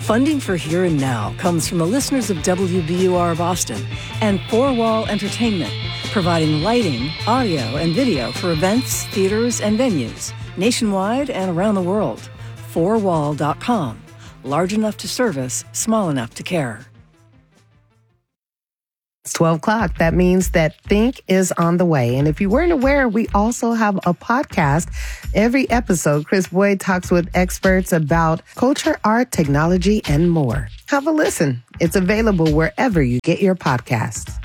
Funding for Here and Now comes from the listeners of WBUR Boston and Four Wall Entertainment, providing lighting, audio, and video for events, theaters, and venues nationwide and around the world. Fourwall.com. Large enough to service, small enough to care. It's 12 o'clock. That means that Think is on the way. And if you weren't aware, we also have a podcast. Every episode, Chris Boyd talks with experts about culture, art, technology, and more. Have a listen. It's available wherever you get your podcasts.